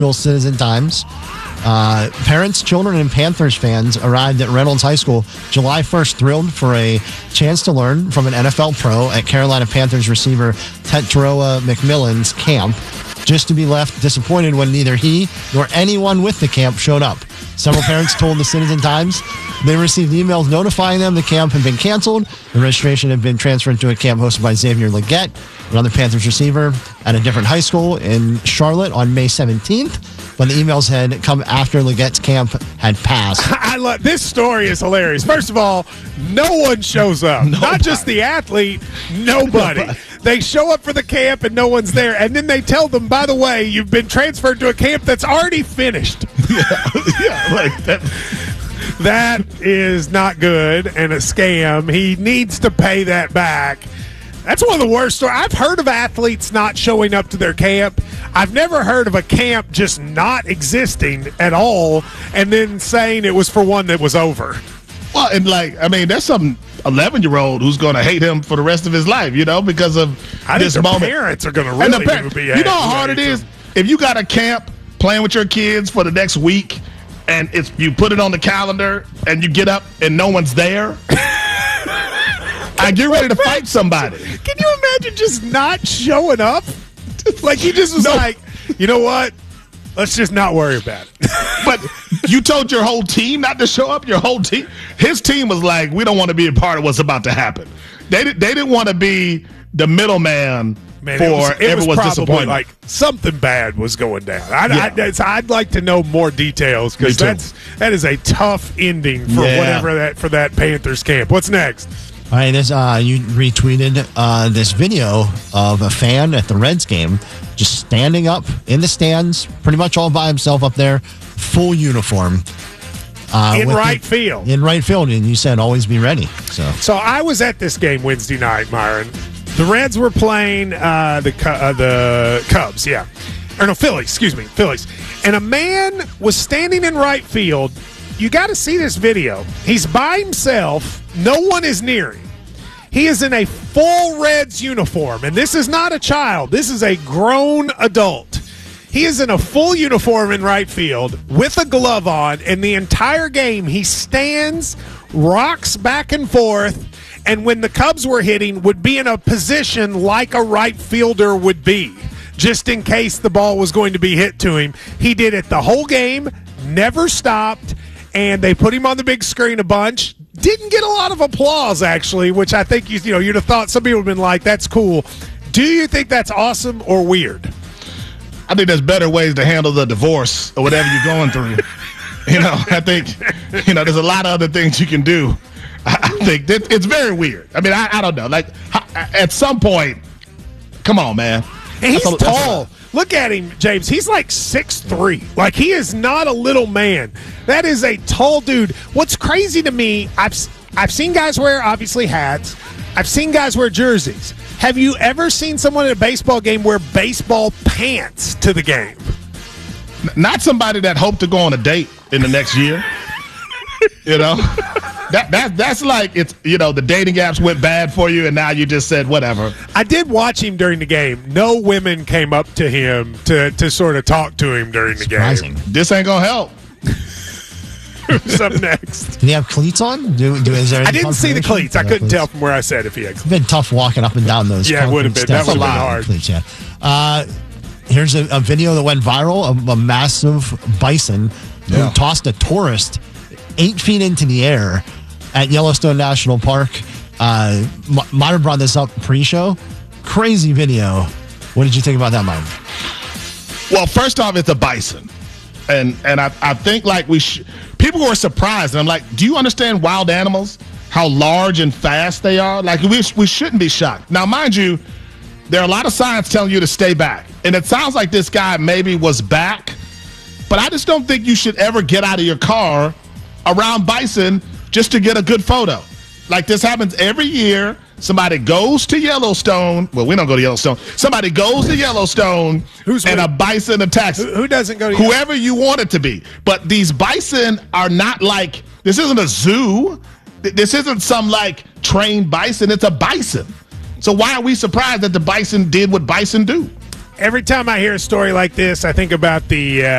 Citizen Times. Parents, children, and Panthers fans arrived at Reynolds High School July 1st, thrilled for a chance to learn from an NFL pro at Carolina Panthers receiver Tetairoa McMillan's camp, just to be left disappointed when neither he nor anyone with the camp showed up. Several parents told the Citizen Times they received emails notifying them the camp had been canceled. The registration had been transferred to a camp hosted by Xavier Legette, another Panthers receiver, at a different high school in Charlotte on May 17th. When the emails had come after Legette's camp had passed. I love this story is hilarious. First of all, no one shows up. Nobody. Not just the athlete, nobody. They show up for the camp and no one's there. And then they tell them, by the way, you've been transferred to a camp that's already finished. Yeah, like that. That is not good and a scam. He needs to pay that back. That's one of the worst stories. I've heard of athletes not showing up to their camp. I've never heard of a camp just not existing at all and then saying it was for one that was over. Well, and there's some 11-year-old who's going to hate him for the rest of his life, because of this moment. Parents are going to really be. You know how hard it is if you got a camp playing with your kids for the next week, and you put it on the calendar, and you get up and no one's there. I get ready to fight somebody. Can you imagine just not showing up? Like he just was like, you know what? Let's just not worry about it. But you told your whole team not to show up? Your whole team? His team was like, we don't want to be a part of what's about to happen. They didn't want to be the middleman for everyone's disappointment. Like something bad was going down. I'd like to know more details because that is a tough ending for for that Panthers camp. What's next? All right, you retweeted this video of a fan at the Reds game just standing up in the stands, pretty much all by himself up there, full uniform. In right field. In right field, and you said always be ready. So I was at this game Wednesday night, Myron. The Reds were playing the Cubs, Phillies. And a man was standing in right field. You got to see this video. He's by himself. No one is near him. He is in a full Reds uniform, and this is not a child. This is a grown adult. He is in a full uniform in right field with a glove on, and the entire game he stands, rocks back and forth, and when the Cubs were hitting, would be in a position like a right fielder would be, just in case the ball was going to be hit to him. He did it the whole game, never stopped, and they put him on the big screen a bunch. Didn't get a lot of applause, actually, which I think you'd have thought some people would have been like, that's cool. Do you think that's awesome or weird? I think there's better ways to handle the divorce or whatever you're going through. I think, there's a lot of other things you can do. I think that it's very weird. I mean, I don't know. Like, at some point, come on, man. And he's tall. Look at him, James. He's like 6'3". Like, he is not a little man. That is a tall dude. What's crazy to me, I've seen guys wear, obviously, hats. I've seen guys wear jerseys. Have you ever seen someone at a baseball game wear baseball pants to the game? Not somebody that hoped to go on a date in the next year. That's like it's the dating apps went bad for you and now you just said whatever. I did watch him during the game. No women came up to him to sort of talk to him during the game. This ain't gonna help. Who's up next? Did he have cleats on? I didn't see the cleats. I couldn't tell from where I said if he had cleats. It's been tough walking up and down those. Yeah, it would have been. That would have been hard. Cleats, yeah. Here's a video that went viral of a massive bison who tossed a tourist 8 feet into the air at Yellowstone National Park. Myron brought this up pre-show. Crazy video. What did you think about that, Myron? Well, first off, it's a bison. And I think like people were surprised. And I'm like, do you understand wild animals? How large and fast they are? Like, we shouldn't be shocked. Now, mind you, there are a lot of signs telling you to stay back. And it sounds like this guy maybe was back. But I just don't think you should ever get out of your car around bison just to get a good photo. Like, this happens every year. Somebody goes to Yellowstone. Well, we don't go to Yellowstone. Somebody goes to Yellowstone a bison attacks. Who doesn't go to Whoever you want it to be. But these bison are not like, this isn't a zoo. This isn't some like trained bison. It's a bison. So why are we surprised that the bison did what bison do? Every time I hear a story like this, I think about the